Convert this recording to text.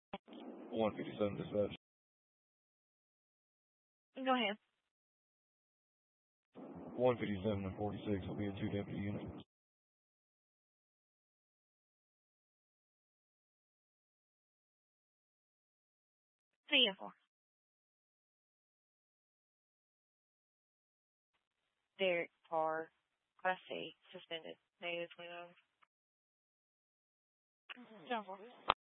157 dispatch. Go ahead. 157 and 46 will be a 2-deputy unit. Vehicle. Derek Parr, Class C, suspended, negative 20 hours. Jennifer.